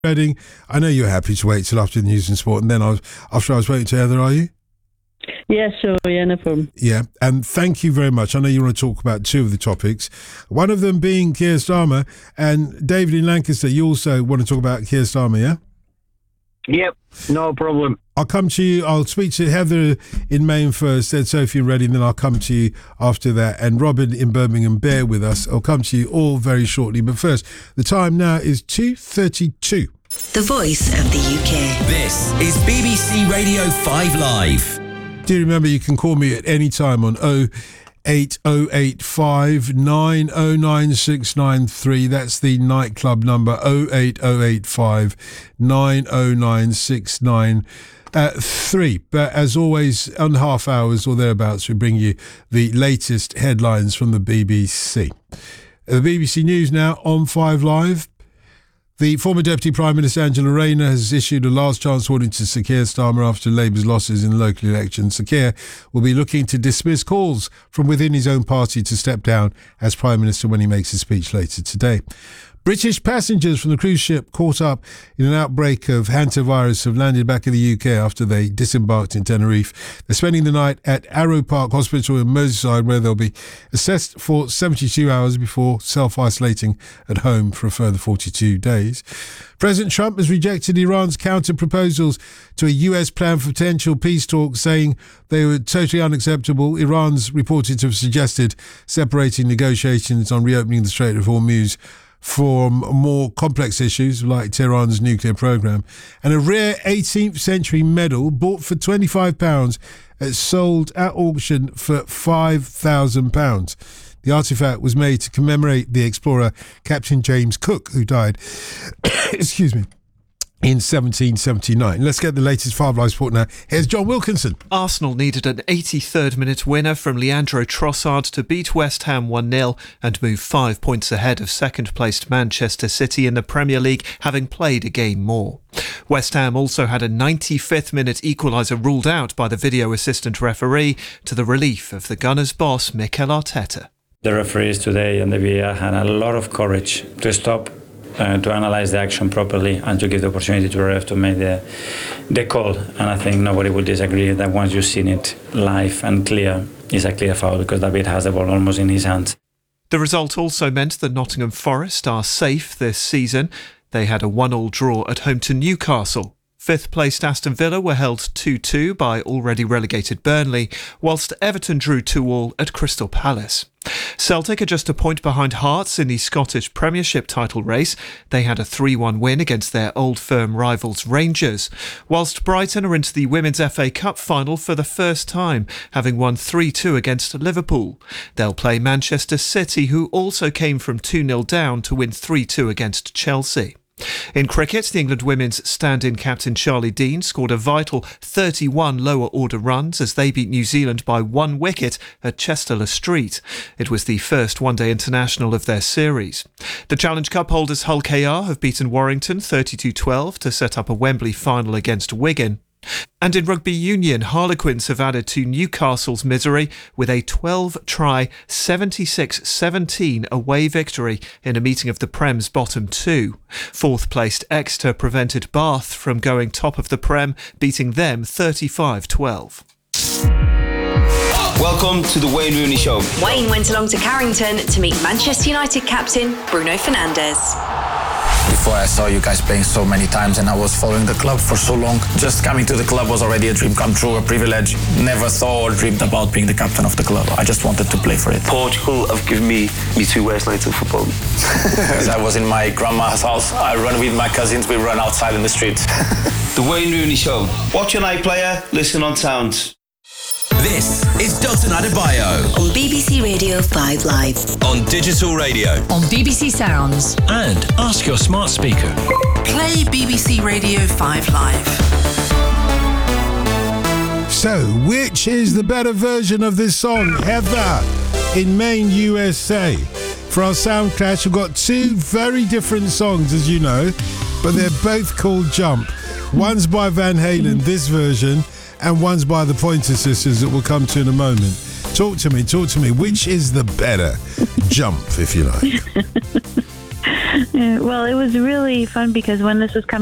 Reading. I know you're happy to wait till after the news and sport, and then after I was waiting to Heather, are you? Yeah, sure. Yeah, no problem. Yeah, and thank you very much. I know you want to talk about two of the topics, one of them being Keir Starmer, and David in Lancaster, you also want to talk about Keir Starmer, yeah? Yep, no problem. I'll come to you. I'll speak to Heather in Maine first, then Sophie in Reading, then I'll come to you after that. And Robin in Birmingham, bear with us. I'll come to you all very shortly. But first, the time now is 2:32. The voice of the UK. This is BBC Radio 5 Live. Do remember you can call me at any time on 08085 909 693. That's the nightclub number, 08085 909 693. But as always, on half hours or thereabouts, we bring you the latest headlines from the BBC. The BBC News now on 5 Live. The former Deputy Prime Minister Angela Rayner has issued a last chance warning to Sir Keir Starmer after Labour's losses in the local elections. Sir Keir will be looking to dismiss calls from within his own party to step down as Prime Minister when he makes his speech later today. British passengers from the cruise ship caught up in an outbreak of hantavirus have landed back in the UK after they disembarked in Tenerife. They're spending the night at Arrow Park Hospital in Merseyside, where they'll be assessed for 72 hours before self-isolating at home for a further 42 days. President Trump has rejected Iran's counter-proposals to a US plan for potential peace talks, saying they were totally unacceptable. Iran's reported to have suggested separating negotiations on reopening the Strait of Hormuz from more complex issues like Tehran's nuclear program. And a rare 18th century medal bought for £25 sold at auction for £5,000. The artefact was made to commemorate the explorer Captain James Cook, who died in 1779. Let's get the latest 5 Live Sport now. Here's John Wilkinson. Arsenal needed an 83rd minute winner from Leandro Trossard to beat West Ham 1-0 and move 5 points ahead of second-placed Manchester City in the Premier League, having played a game more. West Ham also had a 95th minute equaliser ruled out by the video assistant referee, to the relief of the Gunners' boss Mikel Arteta. The referees today and the VAR had a lot of courage to stop, to analyse the action properly and to give the opportunity to the ref to make the call. And I think nobody will disagree that once you've seen it live and clear, it's a clear foul because David has the ball almost in his hands. The result also meant that Nottingham Forest are safe this season. They had a 1-1 draw at home to Newcastle. 5th placed Aston Villa were held 2-2 by already relegated Burnley, whilst Everton drew 2-2 at Crystal Palace. Celtic are just a point behind Hearts in the Scottish Premiership title race. They had a 3-1 win against their old firm rivals Rangers, whilst Brighton are into the Women's FA Cup final for the first time, having won 3-2 against Liverpool. They'll play Manchester City, who also came from 2-0 down to win 3-2 against Chelsea. In cricket, the England women's stand-in captain Charlie Dean scored a vital 31 lower-order runs as they beat New Zealand by 1 wicket at Chester-le Street. It was the first one-day international of their series. The Challenge Cup holders Hull KR have beaten Warrington 32-12 to set up a Wembley final against Wigan. And in rugby union, Harlequins have added to Newcastle's misery with a 12-try, 76-17 away victory in a meeting of the Prem's bottom 2. 4th-placed Exeter prevented Bath from going top of the Prem, beating them 35-12. Welcome to the Wayne Rooney Show. Wayne went along to Carrington to meet Manchester United captain Bruno Fernandes. Before I saw you guys playing so many times and I was following the club for so long, just coming to the club was already a dream come true, a privilege. Never thought or dreamed about being the captain of the club. I just wanted to play for it. Portugal have given me 2 worst nights of football. I was in my grandma's house. I run with my cousins. We run outside in the street. The Wayne Rooney Show. Watch an iPlayer, listen on Towns. This is Dotun Adebayo On BBC Radio 5 Live. on digital radio. On BBC Sounds. And ask your smart speaker. Play BBC Radio 5 Live. So, which is the better version of this song? Heather in Maine, USA. For our Sound Clash, we've got 2 very different songs, as you know, but they're both called Jump. One's by Van Halen, this version, and one's by the Pointer Sisters that we'll come to in a moment. Talk to me. Which is the better Jump, if you like? Well, it was really fun because when this was coming